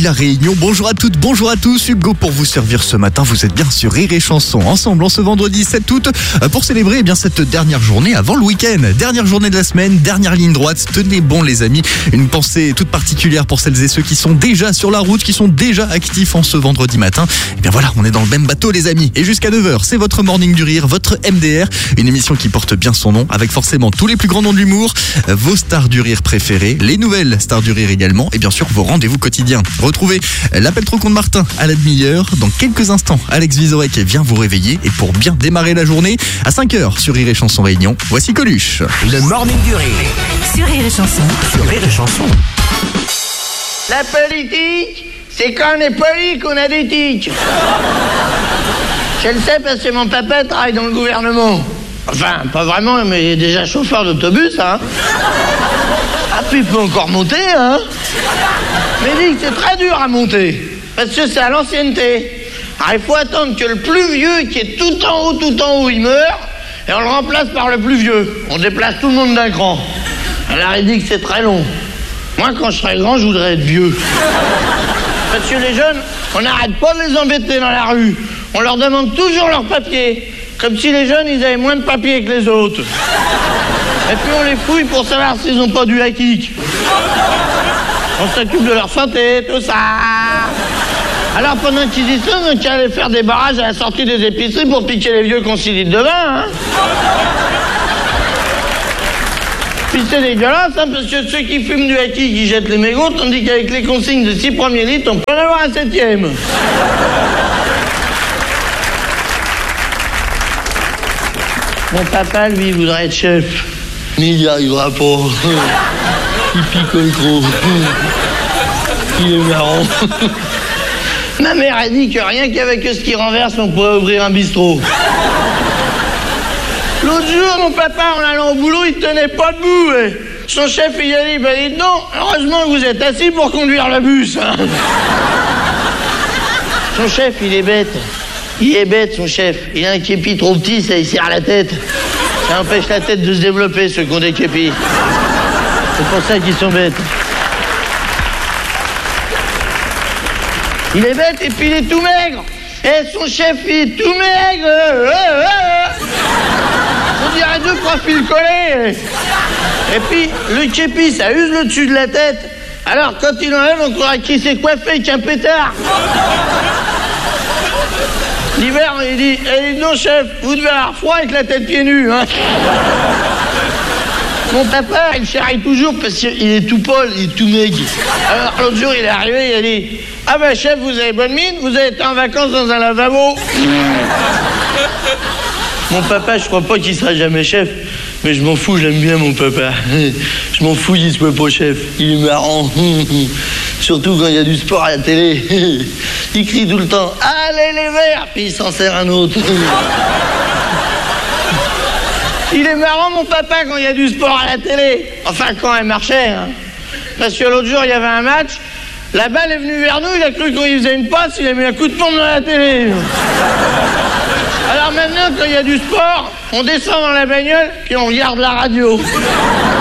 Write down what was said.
La Réunion, bonjour à toutes, bonjour à tous, Hugo pour vous servir ce matin, vous êtes bien sur Rire et Chanson, ensemble en ce vendredi 7 août pour célébrer cette dernière journée avant le week-end, dernière journée de la semaine, dernière ligne droite, tenez bon les amis, une pensée toute particulière pour celles et ceux qui sont déjà sur la route, qui sont déjà actifs en ce vendredi matin, et bien voilà, on est dans le même bateau les amis, et jusqu'à 9h, c'est votre Morning du Rire, votre MDR, une émission qui porte bien son nom, avec forcément tous les plus grands noms de l'humour, vos stars du rire préférées, les nouvelles stars du rire également, et bien sûr vos rendez-vous quotidiens. Retrouvez l'appel trop con de Martin à la demi-heure. Dans quelques instants, Alex Vizorek vient vous réveiller. Et pour bien démarrer la journée, à 5h sur Rire et Chanson Réunion, voici Coluche. Le Morning du Rire. Sur Rire et Chanson. Sur Rire et Chanson. La politique, c'est quand on est poli qu'on a des tics. Je le sais parce que mon papa travaille dans le gouvernement. Enfin, pas vraiment, mais il est déjà chauffeur d'autobus, hein. Ah, puis il peut encore monter, hein. Mais dit que c'est très dur à monter, parce que c'est à l'ancienneté. Alors il faut attendre que le plus vieux, qui est tout en haut, il meure, et on le remplace par le plus vieux. On déplace tout le monde d'un cran. Alors il dit que c'est très long. Moi, quand je serai grand, je voudrais être vieux. Parce que les jeunes, on n'arrête pas de les embêter dans la rue. On leur demande toujours leurs papiers, comme si les jeunes, ils avaient moins de papiers que les autres. Et puis on les fouille pour savoir s'ils n'ont pas du kick. On s'occupe de leur santé, tout ça. Alors pendant qu'ils y sont, on allait faire des barrages à la sortie des épiceries pour piquer les vieux concilies de vin, hein. Puis c'est dégueulasse, hein, parce que ceux qui fument du kick, ils jettent les mégots, tandis qu'avec les consignes de 6 premiers litres, on peut en avoir un 7e. Mon papa, lui, il voudrait être chef. Mais il n'y arrivera pas. Il picole trop. Il est marrant. Ma mère a dit que rien qu'avec ce qui renverse, on pourrait ouvrir un bistrot. L'autre jour, mon papa, en allant au boulot, il tenait pas debout. Son chef, il a dit, dites donc, heureusement que vous êtes assis pour conduire le bus. Hein. Son chef, il est bête. Il est bête, son chef. Il a un képi trop petit, ça, il serre la tête. Ça empêche la tête de se développer, ceux qui ont des képis. C'est pour ça qu'ils sont bêtes. Il est bête et puis il est tout maigre. Et son chef, il est tout maigre. On dirait deux profils collés. Et puis, le képi, ça use le dessus de la tête. Alors, quand il enlève, on croirait qu'il s'est coiffé avec un pétard. L'hiver, il dit, non chef, vous devez avoir froid avec la tête pieds nus, hein. Mon papa, il charrie toujours parce qu'il est tout pâle, il est tout maigre. Alors l'autre jour, il est arrivé, il a dit, ah ben chef, vous avez bonne mine, vous avez été en vacances dans un lavabo. Mon papa, je crois pas qu'il sera jamais chef, mais je m'en fous, j'aime bien mon papa. Je m'en fous, il se peut pas chef, il est marrant. Surtout quand il y a du sport à la télé. Il crie tout le temps, allez les verts, puis il s'en sert un autre. Il est marrant mon papa quand il y a du sport à la télé. Enfin quand elle marchait, hein. Parce que l'autre jour il y avait un match, la balle est venue vers nous, il a cru qu'on y faisait une passe, il a mis un coup de pompe dans la télé. Alors maintenant quand il y a du sport, on descend dans la bagnole puis on regarde la radio.